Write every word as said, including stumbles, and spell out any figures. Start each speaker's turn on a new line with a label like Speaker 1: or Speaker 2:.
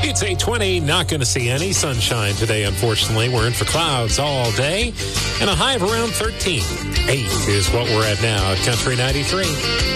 Speaker 1: It's eight twenty. Not going to see any sunshine today, unfortunately. We're in for clouds all day and a high of around thirteen. eight is what we're at now at Country ninety-three.